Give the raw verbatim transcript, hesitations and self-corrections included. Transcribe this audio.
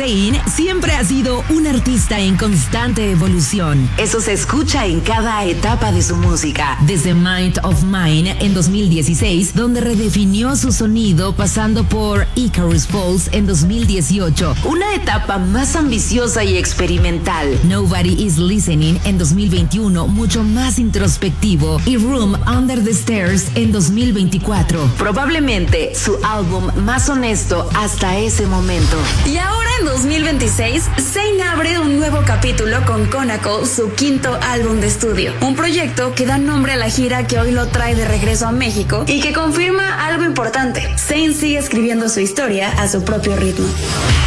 Zayn siempre ha sido un artista en constante evolución. Eso se escucha en cada etapa de su música. Desde Mind of Mine en dos mil dieciséis, donde redefinió su sonido pasando por Icarus Falls en dos mil dieciocho, una etapa más ambiciosa y experimental. Nobody is Listening en dos mil veintiuno, mucho más introspectivo, y Room Under the Stairs en dos mil veinticuatro. Probablemente su álbum más honesto hasta ese momento. Y ahora en dos mil veintiséis, Zayn abre un nuevo capítulo con Conacle, su quinto álbum de estudio. Un proyecto que da nombre a la gira que hoy lo trae de regreso a México y que confirma algo importante. Zayn sigue escribiendo su historia a su propio ritmo.